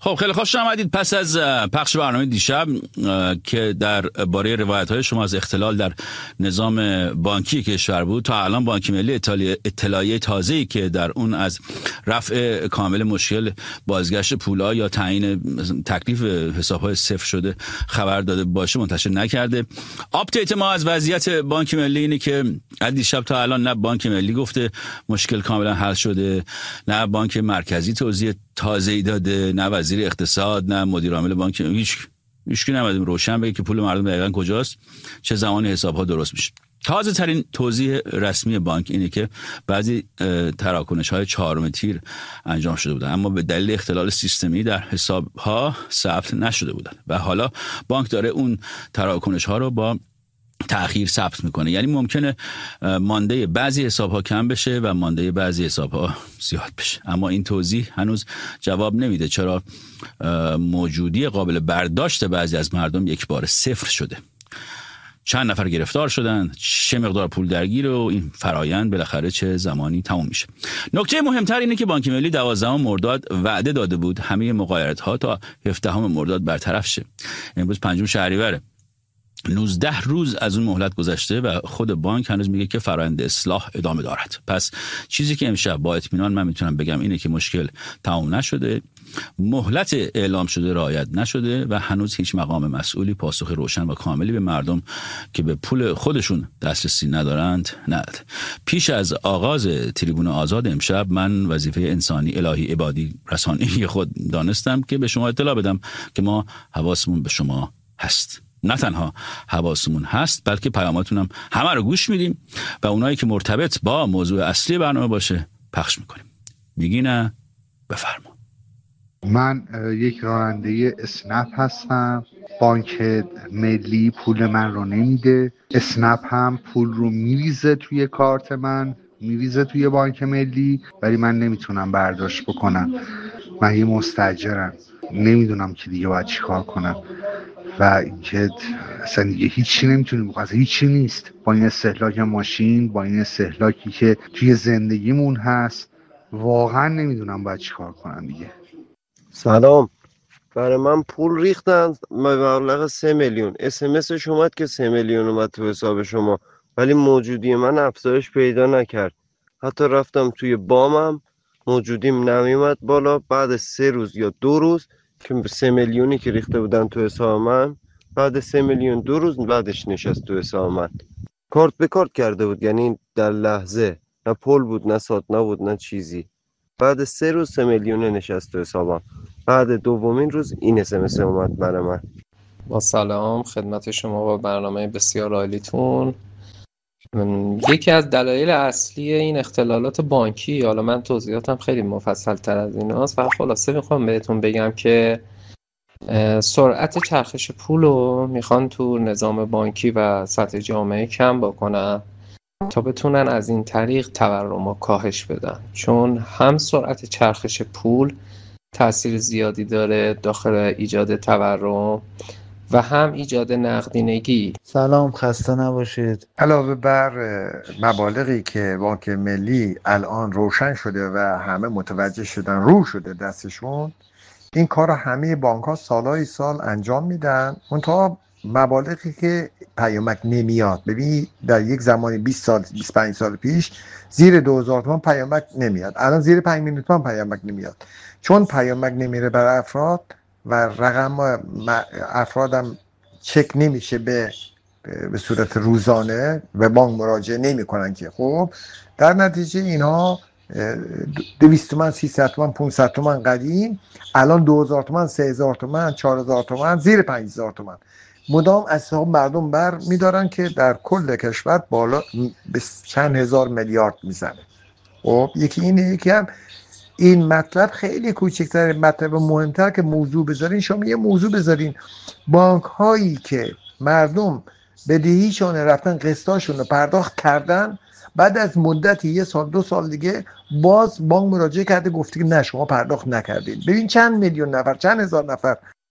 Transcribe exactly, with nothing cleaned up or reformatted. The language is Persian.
خب خیلی خوش آمدید. پس از پخش برنامه دیشب که در باره روایت‌های شما از اختلال در نظام بانکی کشور بود، تا الان بانک ملی اطلاعیه تازه‌ای که در اون از رفع کامل مشکل بازگشت پول‌ها یا تعیین تکلیف حساب‌های صفر شده خبر داده باشه منتشر نکرده. آپدیت ما از وضعیت بانک ملی اینه که از دیشب تا الان نه بانک ملی گفته مشکل کاملا حل شده، نه بانک مرکزی توضیح تازه‌ای داده، نه وزیر اقتصاد، نه مدیر عامل بانک، هیچ هیچکی نمیدونم روشن بگه که پول مردم دقیقاً کجاست، چه زمانی حساب‌ها درست میشه. تازه ترین توضیح رسمی بانک اینه که بعضی تراکنش‌های چهارم تیر انجام شده بودن اما به دلیل اختلال سیستمی در حساب‌ها ثبت نشده بودن و حالا بانک داره اون تراکنش‌ها رو با تأخیر ثبت میکنه. یعنی ممکنه مانده بعضی حساب‌ها کم بشه و مانده بعضی حساب‌ها زیاد بشه، اما این توضیح هنوز جواب نمیده چرا موجودی قابل برداشت بعضی از مردم یک بار صفر شده. چند نفر گرفتار شدن، چه مقدار پول درگیر و این فرایند بالاخره چه زمانی تموم میشه. نکته مهمتر اینه که بانک ملی دوازدهم مرداد وعده داده بود همه مغایرت‌ها تا هفدهم مرداد برطرف شه. امروز پنجم شهریوره. نوزده روز از اون مهلت گذشته و خود بانک هنوز میگه که فرآیند اصلاح ادامه دارد. پس چیزی که امشب با اطمینان من میتونم بگم اینه که مشکل تموم نشده، مهلت اعلام شده رعایت نشده و هنوز هیچ مقام مسئولی پاسخ روشن و کاملی به مردم که به پول خودشون دسترسی ندارند نداد. پیش از آغاز تریبون آزاد امشب من وظیفه انسانی الهی عبادی رسانه‌ای خود دانستم که به شما اطلاع بدم که ما حواسمون به شما هست. نه تنها حواسمون هست بلکه پیاماتون هم همه رو گوش میدیم و اونایی که مرتبط با موضوع اصلی برنامه باشه پخش میکنیم. میگی نه؟ بفرما. من یک راننده اسنپ هستم. بانک ملی پول من رو نمیده، اسنپ هم پول رو میریزه توی کارت من، میریزه توی بانک ملی، ولی من نمیتونم برداشت بکنم. من یه مستاجرم، نمیدونم که دیگه باید چی کار کنم و اینکه اصلا دیگه هیچی نمیتونیم بکنم، هیچی نیست. با این استهلاک ماشین، با این استهلاکی که توی زندگیمون هست، واقعا نمیدونم باید چی کار کنم دیگه. سلام، برای من پول ریختن مبلغ سه میلیون. اس ام اسش اومد که سه میلیون اومد تو حساب شما، ولی موجودی من افزایش پیدا نکرد. حتی رفتم توی بامم موجودیم نمیومد بالا. بعد سه روز یا دو روز که سه میلیونی که ریخته بودن تو حساب من، بعد سه میلیون دو روز بعدش نشست تو حساب من. کارت به کارت کرده بود، یعنی در لحظه، نه پول بود نه سات نبود نه چیزی. بعد سه روز سه میلیون نشست تو حسابم. بعد دومین روز این اس ام اس اومد برای من. با سلام خدمت شما با برنامه بسیار عالیتون. یکی از دلایل اصلی این اختلالات بانکی، حالا من توضیحاتم خیلی مفصل تر از این هست و خلاصه میخوام بهتون بگم که سرعت چرخش پول رو میخوان تو نظام بانکی و سطح جامعه کم بکنن تا بتونن از این طریق تورم رو کاهش بدن، چون هم سرعت چرخش پول تأثیر زیادی داره داخل ایجاد تورم و هم ایجاد نقدینگی. سلام، خسته نباشید. علاوه بر مبالغی که بانک ملی الان روشن شده و همه متوجه شدن رو شده دستشون، این کار رو همه بانک ها سالهای سال انجام میدن، منتها مبالغی که پیامک نمیاد. ببین در یک زمانی بیست سال بیست و پنج سال پیش زیر دو هزار تومان پیامک نمیاد، الان زیر پنج میلیون تومان پیامک نمیاد. چون پیامک نمیره بر افراد و رقم افرادم چک نمیشه به به صورت روزانه و بانک مراجعه نمی کنن که خب در نتیجه اینها دویست تومن، سیصد تومن، پانصد تومن قدیم الان دو هزار تومن، سه هزار تومن، چهار هزار تومن، زیر پنج هزار تومن مدام از حساب مردم بر میدارن که در کل کشور بالا به چند هزار میلیارد میزنه. خب یکی اینه، یکی هم این مطلب خیلی کوچکتر، مطلب مهمتر که موضوع بذارین، شما یه موضوع بذارین بانک هایی که مردم بدهیشون رفتن قسطاشون رو پرداخت کردن، بعد از مدتی یه سال دو سال دیگه باز بانک مراجعه کرده گفته که نه شما پرداخت نکردید. ببین چند میلیون نفر، چند هزار نفر